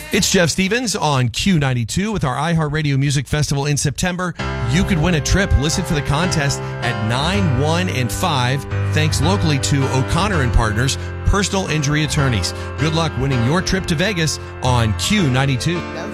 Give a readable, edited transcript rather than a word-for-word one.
It's Jeff Stevens on Q92 with our iHeartRadio Music Festival in September. You could win a trip. Listen for the contest at 9, 1, and 5. Thanks locally to O'Connor and Partners, personal injury attorneys. Good luck winning your trip to Vegas on Q92.